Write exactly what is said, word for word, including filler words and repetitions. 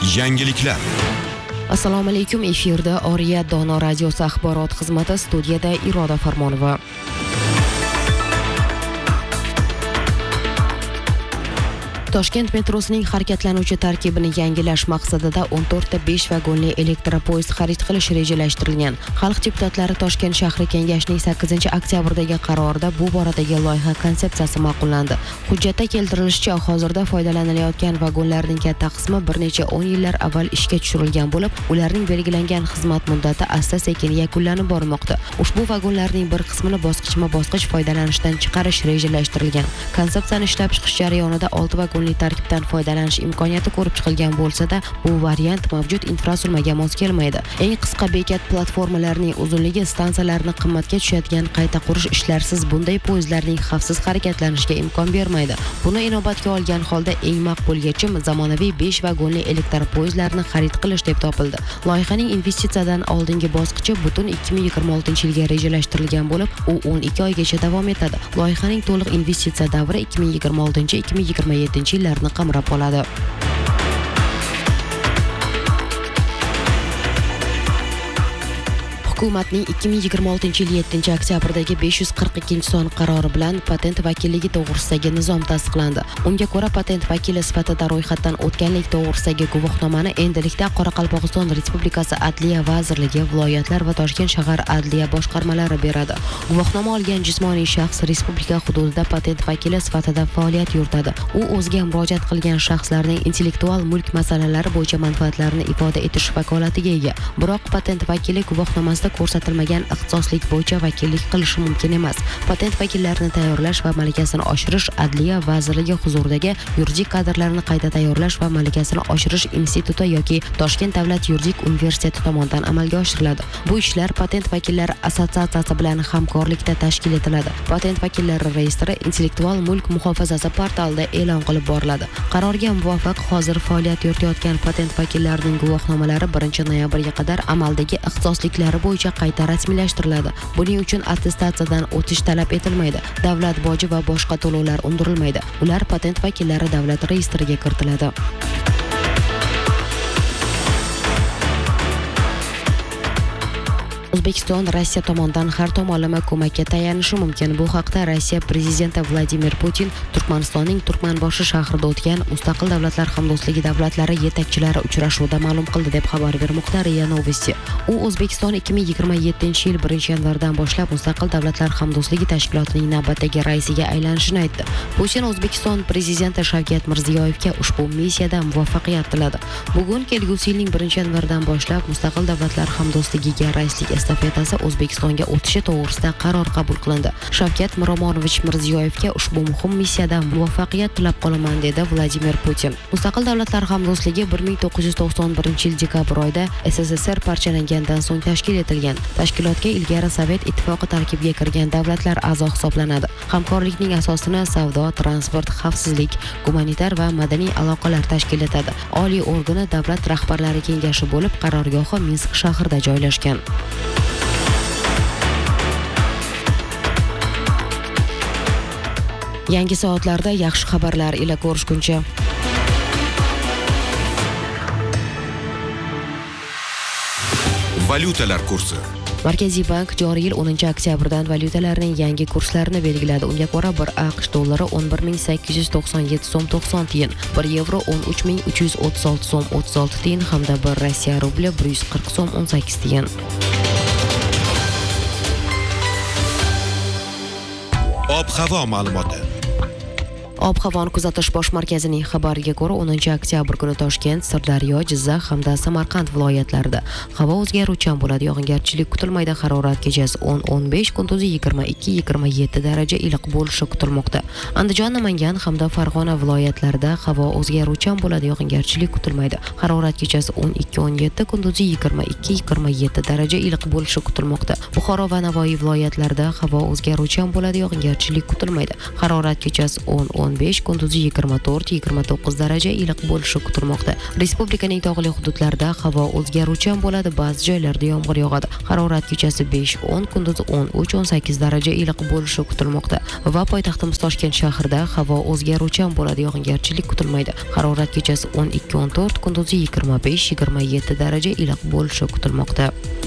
Yangiliklar. Assalomu alaykum, efirda Oriya Dono radiosi axborot xizmati, studiyada Iroda Farmonova. Toshkent metrosining harakatlanuvchi tarkibini yangilash maqsadida o'n to'rtta besh vagonli elektropoyezd xarid qilish rejalashtirilgan. Xalq deputatlari Toshkent shahri kengashining sakkizinchi oktyabrdagi qarorida bu boradagi loyiha konsepsiyasi ma'qullandi. Hujjatda keltirilishicha, hozirda foydalanilayotgan vagonlarning katta qismi bir necha o'n yillar avval ishga tushirilgan bo'lib, ularning belgilangan xizmat muddati asta-sekin yakunlanib bormoqda. Ushbu vagonlarning bir qismini bosqichma-bosqich foydalanishdan chiqarish rejalashtirilgan. Konsepsiyani ishlab chiqish jarayonida olti vagon tarkibdan foydalanish imkoniyati ko'rib chiqilgan bo'lsa-da, bu variant mavjud infratuzilmaga mos kelmaydi. Eng qisqa bekat platformalarining uzunligi stansiyalarni qimmatga tushadigan qayta qurish ishlarsiz bunday poyezdlarning xavfsiz harakatlanishiga imkon bermaydi. Buni inobatga olgan holda eng maqbul yechim zamonaviy besh vagonli elektropoyezdlarni xarid qilish deb topildi. Loyihaning investitsiyadan oldingi bosqichi butun ikki ming yigirma oltinchi yilga rejalashtirilgan bo'lib, u o'n ikki oygacha davom etadi. Loyihaning to'liq investitsiya davri ikki ming yigirma oltinchi ikki ming yigirma yettinchi yillarni qamrab oladi. Hukumatning ikki ming yigirma oltinchi yil yettinchi oktyabrdagi besh yuz qirq ikkinchi son qarori bilan patent vakilligi to'g'risidagi nizom tasdiqlandi. Unga ko'ra, patent vakili sifatida ro'yxatdan o'tganlik to'g'risidagi guvohnomani endilikda Qoraqalpog'iston Respublikasi Adliya vazirligi, viloyatlar va Toshkent shahar adliya boshqarmalari beradi. Guvohnoma olgan jismoniy shaxs respublika hududida patent vakili sifatida faoliyat yuritadi. U o'ziga murojaat qilgan shaxslarning intellektual mulk masalalari bo'yicha manfaatlarini ifoda etish vakolatiga ega. Biroq patent vakili guvohnomasida ko'rsatilmagan ixtisoslik bo'yicha vakillik qilishi mumkin emas. Patent vakillarini tayyorlash va malakasini oshirish Adliya vazirligi huzuridagi yuridik kadrlarni qayta tayyorlash va malakasini oshirish instituti yoki Toshkent davlat yuridik universiteti tomonidan amalga oshiriladi. Bu ishlar patent vakillari assotsiatsiyasi bilan hamkorlikda tashkil etiladi. Patent vakillari reyestri intellektual mulk muhofazasi portalida e'lon qilib boriladi. Qarorga muvofiq hozir faoliyat yuritayotgan patent vakillarining guvohnomalari birinchi noyabrga qadar amaldagi ixtisosliklari bo'yicha qayta rasmiylashtiriladi. Buning uchun attestatsiyadan o'tish talab etilmaydi. Davlat boji va boshqa to'lovlar undirilmaydi. Ular patent vakillari davlat reyestriga kiritiladi. O'zbekiston Rossiya tomonidan har tomonlama ko'makka tayanishi mumkin. Bu haqda Rossiya prezidenti Vladimir Putin Turkmanistonning Turkmanboshi shahrida o'tgan Mustaqil davlatlar hamdo'stligi davlatlari yetakchilari uchrashuvida ma'lum qildi deb xabar bermoqda Riya Novosti. U O'zbekiston ikki ming yigirma yettinchi yil birinchi yanvardan boshlab Mustaqil davlatlar hamdo'stligi tashkilotining navbatdagi raisiga aylanishini aytdi. Putin O'zbekiston prezidenti Shavkat Mirziyoyevga ushbu missiyada muvaffaqiyat tiladi. Bugun kelgusi yilning birinchi yanvardan boshlab Mustaqil davlatlar hamdo'stligiga raislik estafetasi O'zbekistonga o'tishi to'g'risida qaror qabul qilindi. Shavkat Miromonovich Mirziyoyevga ushbu muhim missiyada muvaffaqiyat tilab qolaman, dedi Vladimir Putin. Mustaqil davlatlar hamdo'stligi bir ming to'qqiz yuz to'qson birinchi yil dekabr oyida S S S R parchalangandan so'ng tashkil etilgan. Tashkilotga ilgari Sovet ittifoqi tarkibiga kirgan davlatlar a'zo hisoblanadi. Hamkorlikning asosini savdo, transport, xavfsizlik, gumanitar va madaniy aloqalar tashkil etadi. Oliy organi davlat rahbarlari kengashi bo'lib, qarorgohi Minsk shahrida joylashgan. Yangi soatlarda yaxshi xabarlar ila ko'rishguncha. Valyutalar kursi. Markaziy bank joriy yil o'ninchi oktyabrdan valyutalarning yangi kurslarini belgiladi. Unga ko'ra, bir AQSh dollari o'n bir ming sakkiz yuz to'qson yetti so'm to'qson tiyin, bir yevro o'n uch ming uch yuz o'ttiz olti so'm o'ttiz olti tiyin hamda bir Rossiya rubli bir yuz qirq so'm o'n sakkiz tiyin. Ob-havo ma'lumoti. Ob-havoni kuzatish bosh markazining xabariga ko'ra, o'ninchi oktyabr kuni Toshkent, Sirdaryo, Jizzax hamda Samarqand viloyatlarida havo o'zgaruvchan bo'ladi. Yog'ingarchilik kutilmaydi. Harorat kechasi o'n o'n besh, kunduzi yigirma ikki yigirma yetti daraja iliq bo'lishi kutilmoqda. Andijon, Namangan hamda Farg'ona viloyatlarida havo o'zgaruvchan bo'ladi. Yog'ingarchilik kutilmaydi. Harorat kechasi o'n ikki o'n yetti, kunduzi yigirma ikki yigirma yetti daraja iliq bo'lishi kutilmoqda. Buxoro va Navoiy viloyatlarida havo o'zgaruvchan bo'ladi. Yog'ingarchilik kutilmaydi. Harorat kechasi o'n o'n o'n besh, kunduzi yigirma to'rt yigirma to'qqiz daraja iliq bo'lishi kutilmoqda. Respublikaning tog'li hududlarida havo o'zgaruvchan bo'ladi, ba'zi joylarda yomg'ir yog'adi. Harorat kechasi besh o'n, kunduzi o'n uch o'n sakkiz daraja iliq bo'lishi kutilmoqda. Va poytaxtimiz Toshkent shahrida havo o'zgaruvchan bo'ladi, yog'ingarchilik kutilmaydi. Harorat kechasi o'n ikki o'n to'rt, kunduzi yigirma besh yigirma yetti daraja iliq bo'lishi kutilmoqda.